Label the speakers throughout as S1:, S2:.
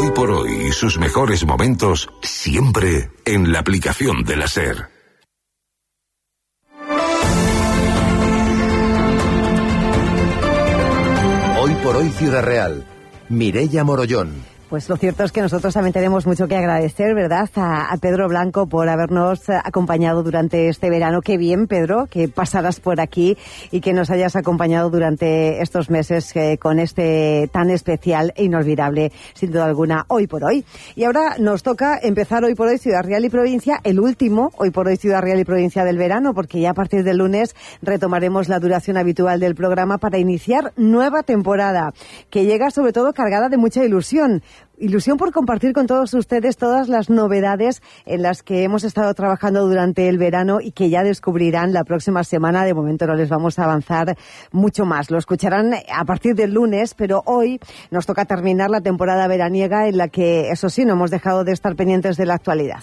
S1: Hoy por hoy y sus mejores momentos siempre en la aplicación de la SER.
S2: Hoy por hoy Ciudad Real. Mireia Morollón.
S3: Pues lo cierto es que nosotros también tenemos mucho que agradecer, ¿verdad?, a Pedro Blanco por habernos acompañado durante este verano. Qué bien, Pedro, que pasaras por aquí y que nos hayas acompañado durante estos meses con este tan especial e inolvidable, sin duda alguna, Hoy por Hoy. Y ahora nos toca empezar Hoy por Hoy Ciudad Real y Provincia, el último Hoy por Hoy Ciudad Real y Provincia del verano, porque ya a partir del lunes retomaremos la duración habitual del programa para iniciar nueva temporada, que llega sobre todo cargada de mucha ilusión. Ilusión por compartir con todos ustedes todas las novedades en las que hemos estado trabajando durante el verano y que ya descubrirán la próxima semana. De momento no les vamos a avanzar mucho más. Lo escucharán a partir del lunes, pero hoy nos toca terminar la temporada veraniega en la que, eso sí, no hemos dejado de estar pendientes de la actualidad.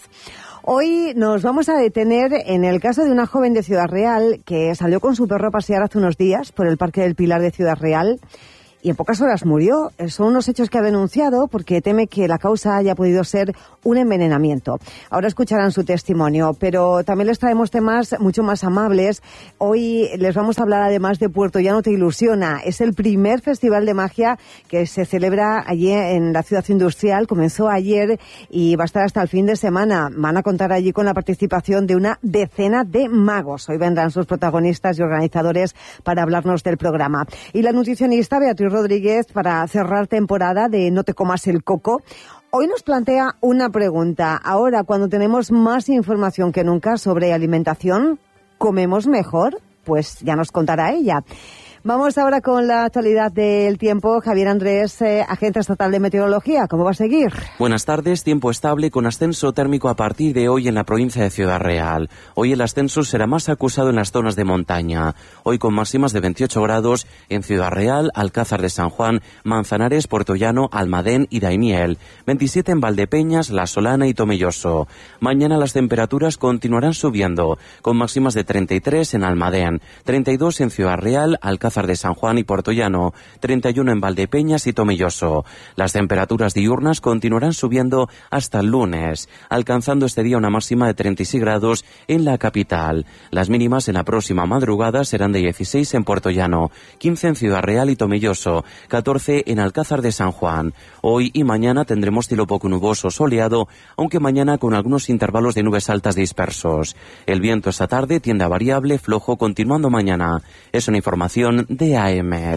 S3: Hoy nos vamos a detener en el caso de una joven de Ciudad Real que salió con su perro a pasear hace unos días por el Parque del Pilar de Ciudad Real y en pocas horas murió. Son unos hechos que ha denunciado porque teme que la causa haya podido ser un envenenamiento. Ahora escucharán su testimonio, pero también les traemos temas mucho más amables. Hoy les vamos a hablar además de Puerto Llano Te Ilusiona. Es el primer festival de magia que se celebra allí en la ciudad industrial. Comenzó ayer y va a estar hasta el fin de semana. Van a contar allí con la participación de una decena de magos. Hoy vendrán sus protagonistas y organizadores para hablarnos del programa. Y la nutricionista Beatriz Rodríguez, para cerrar temporada de No te comas el coco, hoy nos plantea una pregunta. Ahora, cuando tenemos más información que nunca sobre alimentación, ¿comemos mejor? Pues ya nos contará ella. Vamos ahora con la actualidad del tiempo. Javier Andrés, Agencia Estatal de Meteorología, ¿cómo va a seguir?
S4: Buenas tardes, tiempo estable con ascenso térmico a partir de hoy en la provincia de Ciudad Real. Hoy el ascenso será más acusado en las zonas de montaña. Hoy con máximas de 28 grados en Ciudad Real, Alcázar de San Juan, Manzanares, Puerto Llano, Almadén y Daimiel. 27 en Valdepeñas, La Solana y Tomelloso. Mañana las temperaturas continuarán subiendo, con máximas de 33 en Almadén, 32 en Ciudad Real, Alcázar de San Juan y Puerto Llano, 31 en Valdepeñas y Tomelloso. Las temperaturas diurnas continuarán subiendo hasta el lunes, alcanzando este día una máxima de 36 grados en la capital. Las mínimas en la próxima madrugada serán de 16 en Puerto Llano, 15 en Ciudad Real y Tomelloso, 14 en Alcázar de San Juan. Hoy y mañana tendremos cielo poco nuboso soleado, aunque mañana con algunos intervalos de nubes altas dispersos. El viento esta tarde tiende a variable, flojo, continuando mañana. Es una información de AEMET.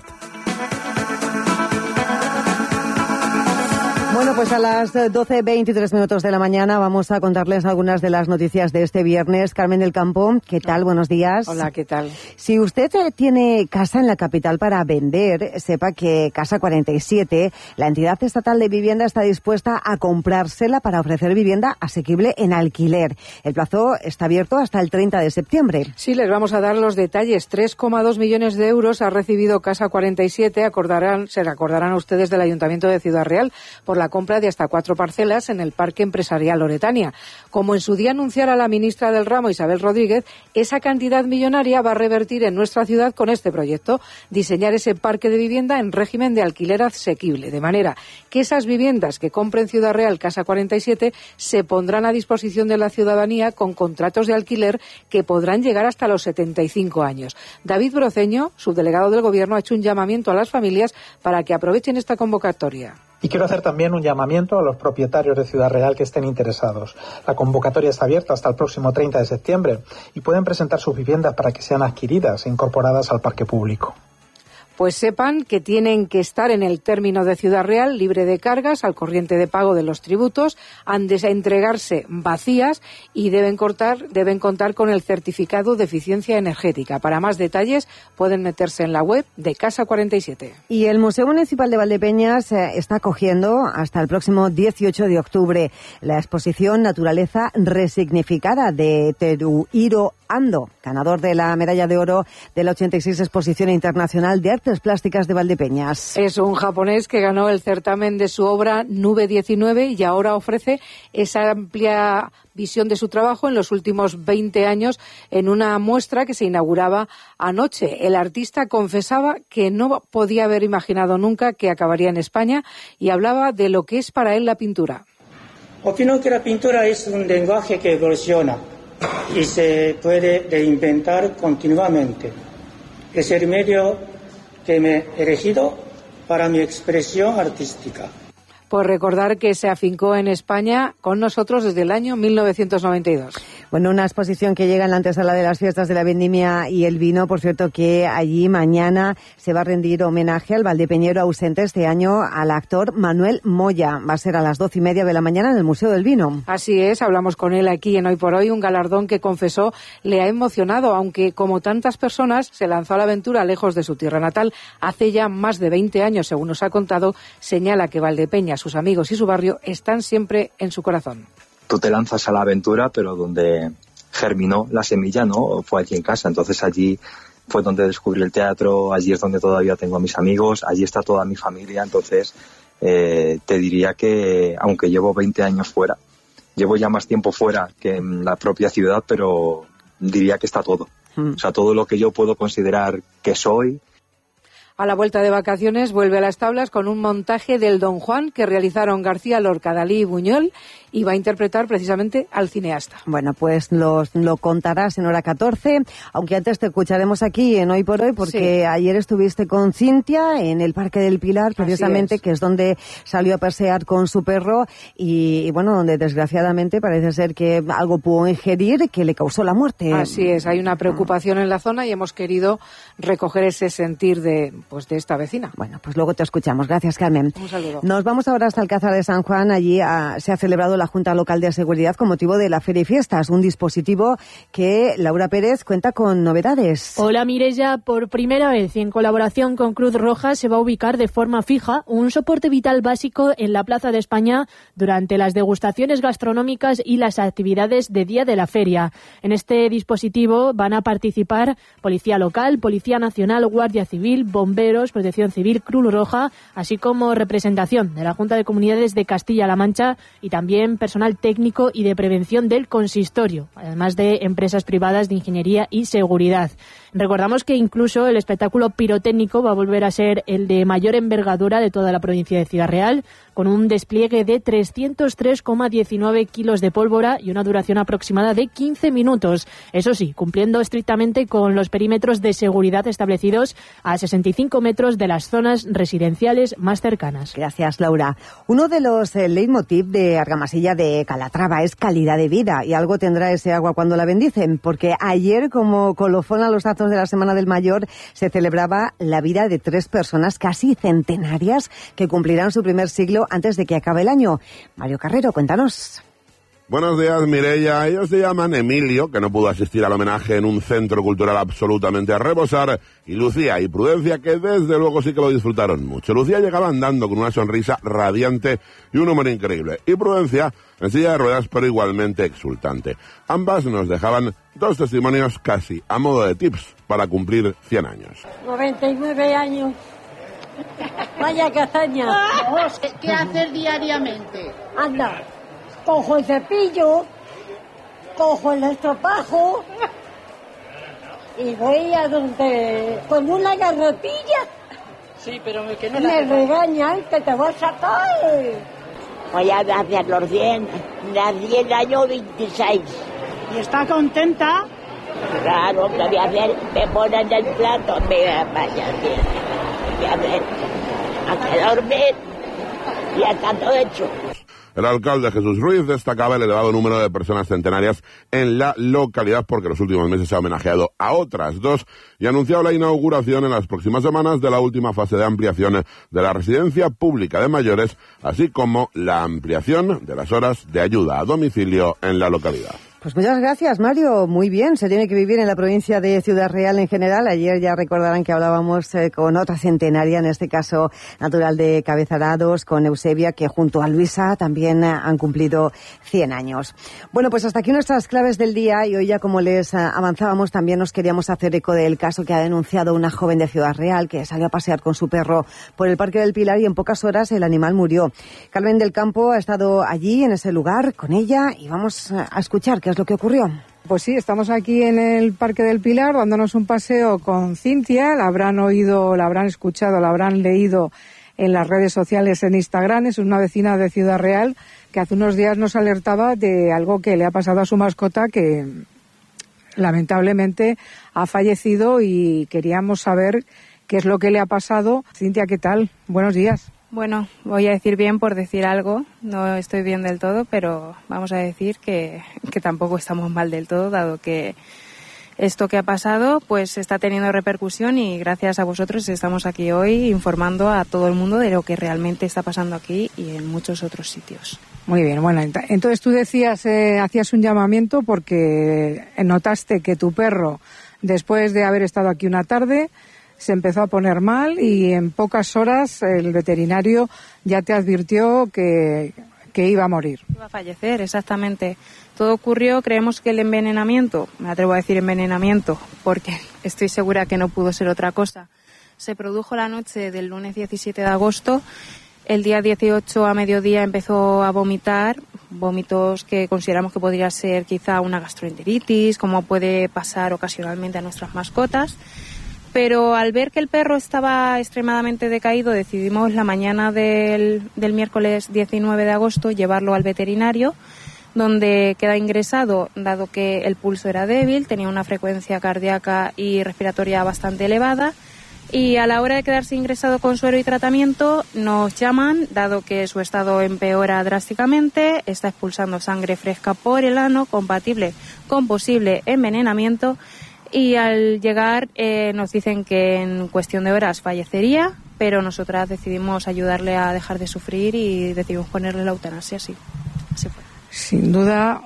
S3: Bueno, pues a las 12:23 de la mañana vamos a contarles algunas de las noticias de este viernes. Carmen del Campo, ¿qué tal? Buenos días.
S5: Hola, ¿qué tal?
S3: Si usted tiene casa en la capital para vender, sepa que Casa 47, la entidad estatal de vivienda, está dispuesta a comprársela para ofrecer vivienda asequible en alquiler. El plazo está abierto hasta el 30 de septiembre.
S5: Sí, les vamos a dar los detalles. 3,2 millones de euros ha recibido Casa 47. Se recordarán ustedes del Ayuntamiento de Ciudad Real por la compra de hasta 4 parcelas en el Parque Empresarial Loretania. Como en su día anunciara la ministra del ramo, Isabel Rodríguez, esa cantidad millonaria va a revertir en nuestra ciudad con este proyecto, diseñar ese parque de vivienda en régimen de alquiler asequible, de manera que esas viviendas que compren Ciudad Real Casa 47 se pondrán a disposición de la ciudadanía con contratos de alquiler que podrán llegar hasta los 75 años. David Broceño, subdelegado del Gobierno, ha hecho un llamamiento a las familias para que aprovechen esta convocatoria.
S6: Y quiero hacer también un llamamiento a los propietarios de Ciudad Real que estén interesados. La convocatoria está abierta hasta el próximo 30 de septiembre y pueden presentar sus viviendas para que sean adquiridas e incorporadas al parque público.
S5: Pues sepan que tienen que estar en el término de Ciudad Real, libre de cargas, al corriente de pago de los tributos, han de entregarse vacías y deben contar con el certificado de eficiencia energética. Para más detalles pueden meterse en la web de Casa 47.
S3: Y el Museo Municipal de Valdepeñas está acogiendo hasta el próximo 18 de octubre la exposición Naturaleza Resignificada de Teruhiro Ando, ganador de la medalla de oro de la 86 Exposición Internacional de Artes Plásticas de Valdepeñas.
S5: Es un japonés que ganó el certamen de su obra Nube 19 y ahora ofrece esa amplia visión de su trabajo en los últimos 20 años en una muestra que se inauguraba anoche. El artista confesaba que no podía haber imaginado nunca que acabaría en España y hablaba de lo que es para él la pintura.
S7: Opino que la pintura es un lenguaje que evoluciona y se puede reinventar continuamente. Es el medio que me he elegido para mi expresión artística.
S5: Pues recordar que se afincó en España con nosotros desde el año 1992.
S3: Bueno, una exposición que llega en la antesala de las fiestas de la vendimia y el vino. Por cierto, que allí mañana se va a rendir homenaje al valdepeñero ausente este año, al actor Manuel Moya. Va a ser a las 12:30 de la mañana en el Museo del Vino.
S5: Así es, hablamos con él aquí en Hoy por Hoy, un galardón que confesó le ha emocionado, aunque como tantas personas se lanzó a la aventura lejos de su tierra natal hace ya más de 20 años, según nos ha contado. Señala que Valdepeñas, sus amigos y su barrio están siempre en su corazón.
S8: Tú te lanzas a la aventura, pero donde germinó la semilla, ¿no? Fue allí en casa. Entonces allí fue donde descubrí el teatro, allí es donde todavía tengo a mis amigos, allí está toda mi familia. Entonces te diría que, aunque llevo 20 años fuera, llevo ya más tiempo fuera que en la propia ciudad, pero diría que está todo. O sea, todo lo que yo puedo considerar que soy.
S5: A la vuelta de vacaciones vuelve a las tablas con un montaje del Don Juan que realizaron García Lorca, Dalí y Buñuel, y va a interpretar precisamente al cineasta.
S3: Bueno, pues lo contarás en hora 14, aunque antes te escucharemos aquí en Hoy por Hoy, porque ayer estuviste con Cintia en el Parque del Pilar, precisamente, que es donde salió a pasear con su perro y bueno, donde desgraciadamente parece ser que algo pudo ingerir que le causó la muerte.
S5: Así es, hay una preocupación en la zona y hemos querido recoger ese sentir de esta vecina.
S3: Bueno, pues luego te escuchamos. Gracias, Carmen.
S5: Un saludo.
S3: Nos vamos ahora hasta Alcázar de San Juan. Allí se ha celebrado la Junta Local de Seguridad con motivo de la Feria y Fiestas, un dispositivo que Laura Pérez cuenta con novedades.
S9: Hola, Mireia. Por primera vez y en colaboración con Cruz Roja se va a ubicar de forma fija un soporte vital básico en la Plaza de España durante las degustaciones gastronómicas y las actividades de día de la feria. En este dispositivo van a participar Policía Local, Policía Nacional, Guardia Civil, Bomberos, Protección Civil, Cruz Roja, así como representación de la Junta de Comunidades de Castilla-La Mancha y también personal técnico y de prevención del consistorio, además de empresas privadas de ingeniería y seguridad. Recordamos que incluso el espectáculo pirotécnico va a volver a ser el de mayor envergadura de toda la provincia de Ciudad Real, con un despliegue de 303,19 kilos de pólvora y una duración aproximada de 15 minutos. Eso sí, cumpliendo estrictamente con los perímetros de seguridad establecidos a 65 metros de las zonas residenciales más cercanas.
S3: Gracias, Laura. Uno de los leitmotiv de Argamasilla de Calatrava es calidad de vida, y algo tendrá ese agua cuando la bendicen, porque ayer, como colofón a los actos de la Semana del Mayor, se celebraba la vida de 3 personas casi centenarias que cumplirán su primer siglo antes de que acabe el año. Mario Carrero, cuéntanos.
S10: Buenos días, Mireia. Ellos se llaman Emilio, que no pudo asistir al homenaje en un centro cultural absolutamente a rebosar, y Lucía y Prudencia, que desde luego sí que lo disfrutaron mucho. Lucía llegaba andando con una sonrisa radiante y un humor increíble, y Prudencia en silla de ruedas, pero igualmente exultante. Ambas nos dejaban 2 testimonios casi a modo de tips para cumplir 100 años.
S11: 99 años. Vaya castaña.
S12: ¿Qué hacer diariamente?
S11: Anda, cojo el cepillo, cojo el estropajo y voy a donde... con una garrotilla.
S12: Sí, pero que no
S11: me regañan que te vas a caer.
S13: Voy a hacer los 100, nací el año 26.
S12: ¿Y está contenta?
S13: Claro, que voy a hacer, me ponen el plato, me vaya bien. Voy a ver, a dormir y ya está todo hecho.
S10: El alcalde Jesús Ruiz destacaba el elevado número de personas centenarias en la localidad, porque en los últimos meses se ha homenajeado a otras 2 y ha anunciado la inauguración en las próximas semanas de la última fase de ampliación de la residencia pública de mayores, así como la ampliación de las horas de ayuda a domicilio en la localidad.
S3: Pues muchas gracias, Mario. Muy bien, se tiene que vivir en la provincia de Ciudad Real en general. Ayer ya recordarán que hablábamos con otra centenaria, en este caso natural de Cabezarados, con Eusebia, que junto a Luisa también han cumplido 100 años. Bueno, pues hasta aquí nuestras claves del día y hoy ya como les avanzábamos también nos queríamos hacer eco del caso que ha denunciado una joven de Ciudad Real que salió a pasear con su perro por el Parque del Pilar y en pocas horas el animal murió. Carmen del Campo ha estado allí en ese lugar con ella y vamos a escuchar qué es lo que ocurrió.
S5: Pues sí, estamos aquí en el Parque del Pilar dándonos un paseo con Cintia. La habrán oído, la habrán escuchado, la habrán leído en las redes sociales, en Instagram. Es una vecina de Ciudad Real que hace unos días nos alertaba de algo que le ha pasado a su mascota que lamentablemente ha fallecido y queríamos saber qué es lo que le ha pasado. Cintia, ¿qué tal? Buenos días.
S14: Bueno, voy a decir bien por decir algo, no estoy bien del todo, pero vamos a decir que tampoco estamos mal del todo, dado que esto que ha pasado pues está teniendo repercusión y gracias a vosotros estamos aquí hoy informando a todo el mundo de lo que realmente está pasando aquí y en muchos otros sitios.
S5: Muy bien, bueno, entonces tú decías, hacías un llamamiento porque notaste que tu perro, después de haber estado aquí una tarde, se empezó a poner mal y en pocas horas el veterinario ya te advirtió que iba a morir.
S14: Iba a fallecer, exactamente. Todo ocurrió, creemos que el envenenamiento, me atrevo a decir envenenamiento, porque estoy segura que no pudo ser otra cosa, se produjo la noche del lunes 17 de agosto. El día 18 a mediodía empezó a vomitar, vómitos que consideramos que podría ser quizá una gastroenteritis, como puede pasar ocasionalmente a nuestras mascotas. Pero al ver que el perro estaba extremadamente decaído, decidimos la mañana del miércoles 19 de agosto llevarlo al veterinario, donde queda ingresado, dado que el pulso era débil, tenía una frecuencia cardíaca y respiratoria bastante elevada. Y a la hora de quedarse ingresado con suero y tratamiento, nos llaman, dado que su estado empeora drásticamente, está expulsando sangre fresca por el ano, compatible con posible envenenamiento. Y al llegar nos dicen que en cuestión de horas fallecería, pero nosotras decidimos ayudarle a dejar de sufrir y decidimos ponerle la eutanasia, así fue.
S5: Sin duda,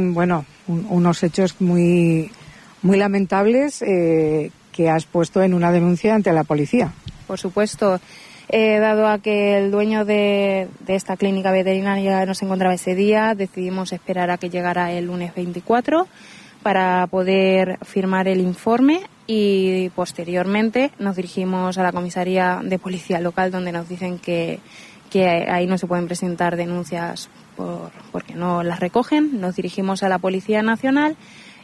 S5: unos hechos muy, muy lamentables que has puesto en una denuncia ante la policía.
S14: Por supuesto. Dado a que el dueño de esta clínica veterinaria no se encontraba ese día, decidimos esperar a que llegara el lunes 24 para poder firmar el informe y posteriormente nos dirigimos a la comisaría de policía local donde nos dicen que ahí no se pueden presentar denuncias porque no las recogen. Nos dirigimos a la Policía Nacional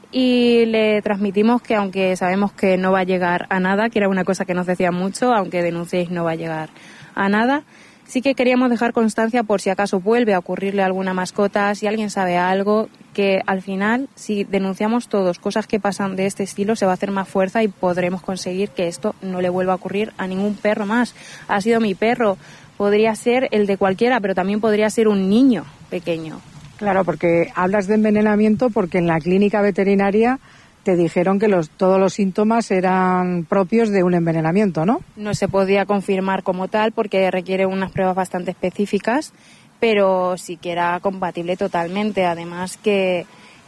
S14: y le transmitimos que aunque sabemos que no va a llegar a nada, que era una cosa que nos decía mucho, aunque denunciéis no va a llegar a nada, sí que queríamos dejar constancia por si acaso vuelve a ocurrirle a alguna mascota, si alguien sabe algo, que al final, si denunciamos todos cosas que pasan de este estilo, se va a hacer más fuerza y podremos conseguir que esto no le vuelva a ocurrir a ningún perro más. Ha sido mi perro, podría ser el de cualquiera, pero también podría ser un niño pequeño.
S5: Claro, porque hablas de envenenamiento porque en la clínica veterinaria te dijeron que todos los síntomas eran propios de un envenenamiento, ¿no?
S14: No se podía confirmar como tal porque requiere unas pruebas bastante específicas, pero sí que era compatible totalmente. Además que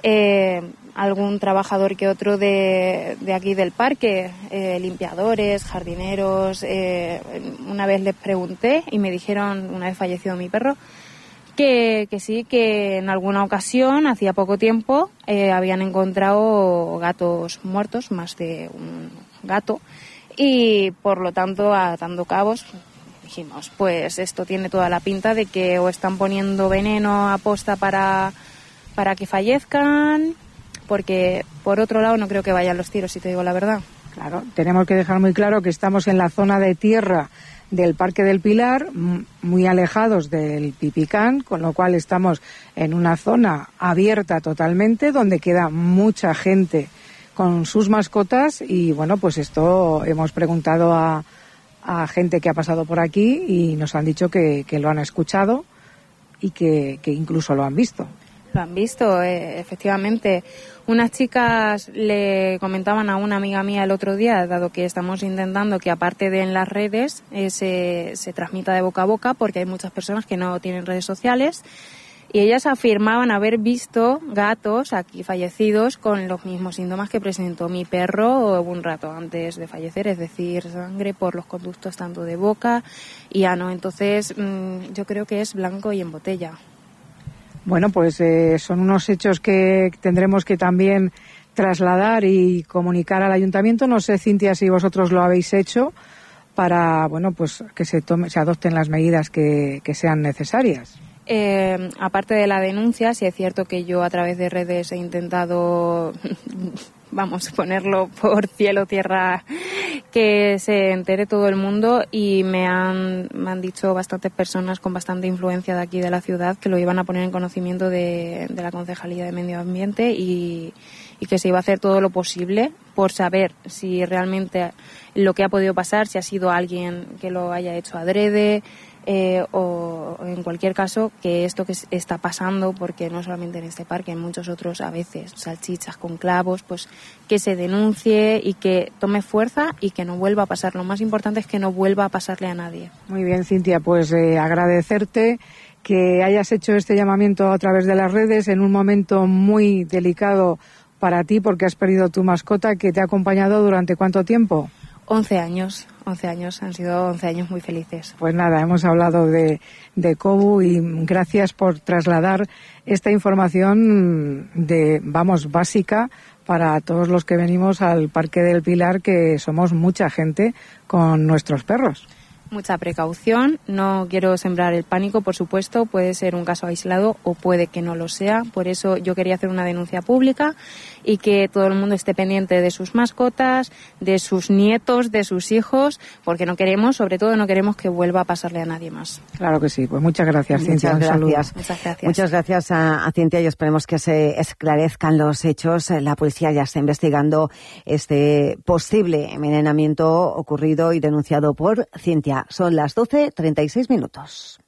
S14: algún trabajador que otro de aquí del parque, limpiadores, jardineros, una vez les pregunté y me dijeron, una vez fallecido mi perro, que sí, que en alguna ocasión, hacía poco tiempo, habían encontrado gatos muertos, más de un gato, y por lo tanto, atando cabos, dijimos, pues esto tiene toda la pinta de que o están poniendo veneno a posta para que fallezcan, porque por otro lado no creo que vayan los tiros, si te digo la verdad.
S5: Claro, tenemos que dejar muy claro que estamos en la zona de tierra del Parque del Pilar, muy alejados del Pipicán, con lo cual estamos en una zona abierta totalmente, donde queda mucha gente con sus mascotas y bueno, pues esto hemos preguntado a gente que ha pasado por aquí y nos han dicho que lo han escuchado y que incluso lo han visto.
S14: Lo han visto, efectivamente. Unas chicas le comentaban a una amiga mía el otro día, dado que estamos intentando que aparte de en las redes se transmita de boca a boca, porque hay muchas personas que no tienen redes sociales, y ellas afirmaban haber visto gatos aquí fallecidos con los mismos síntomas que presentó mi perro un rato antes de fallecer, es decir, sangre por los conductos tanto de boca y ano. Entonces, yo creo que es blanco y en botella.
S5: Bueno, pues son unos hechos que tendremos que también trasladar y comunicar al ayuntamiento. No sé, Cintia, si vosotros lo habéis hecho para, bueno, pues que se adopten las medidas que sean necesarias.
S14: Aparte de la denuncia, sí es cierto que yo a través de redes he intentado, ponerlo por cielo, tierra, que se entere todo el mundo, y me han dicho bastantes personas con bastante influencia de aquí de la ciudad que lo iban a poner en conocimiento de la Concejalía de Medio Ambiente y que se iba a hacer todo lo posible por saber si realmente lo que ha podido pasar, si ha sido alguien que lo haya hecho adrede, o en cualquier caso que esto que está pasando, porque no solamente en este parque, en muchos otros, a veces salchichas con clavos, pues que se denuncie y que tome fuerza y que no vuelva a pasar. Lo más importante es que no vuelva a pasarle a nadie.
S5: Muy bien, Cintia, pues agradecerte que hayas hecho este llamamiento a través de las redes en un momento muy delicado para ti, porque has perdido tu mascota, que te ha acompañado durante ¿cuánto tiempo?
S14: 11 años, han sido 11 años muy felices.
S5: Pues nada, hemos hablado de Cobu y gracias por trasladar esta información básica para todos los que venimos al Parque del Pilar, que somos mucha gente con nuestros perros.
S14: Mucha precaución, no quiero sembrar el pánico, por supuesto, puede ser un caso aislado o puede que no lo sea, por eso yo quería hacer una denuncia pública y que todo el mundo esté pendiente de sus mascotas, de sus nietos, de sus hijos, porque sobre todo no queremos que vuelva a pasarle a nadie más.
S5: Claro que sí, pues muchas gracias, Cintia.
S3: Muchas gracias.
S14: Muchas gracias.
S3: Muchas gracias a Cintia y esperemos que se esclarezcan los hechos. La policía ya está investigando este posible envenenamiento ocurrido y denunciado por Cintia. Son las 12:36.